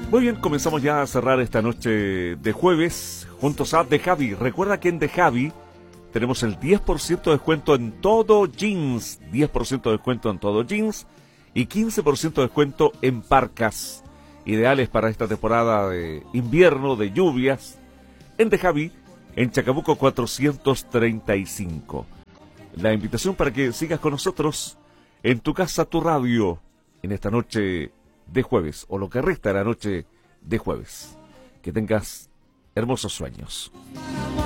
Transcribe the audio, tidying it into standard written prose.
Muy bien, comenzamos ya a cerrar esta noche de jueves juntos a The Javi. Recuerda que en The Javi tenemos el 10% de descuento en todo jeans, 10% de descuento en todo jeans y 15% de descuento en parcas, ideales para esta temporada de invierno, de lluvias, en The Javi, en Chacabuco 435. La invitación para que sigas con nosotros en tu casa, tu radio, en esta noche de jueves, o lo que resta de la noche de jueves. Que tengas hermosos sueños.